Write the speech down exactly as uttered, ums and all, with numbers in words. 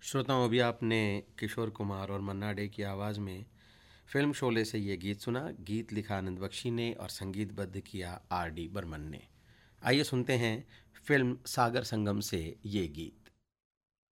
श्रोताओं, अभी आपने किशोर कुमार और मन्ना डे की आवाज़ में फिल्म शोले से ये गीत सुना। गीत लिखा आनंद बख्शी ने और संगीतबद्ध किया आर डी बर्मन ने। आइए सुनते हैं फिल्म सागर संगम से ये गीत।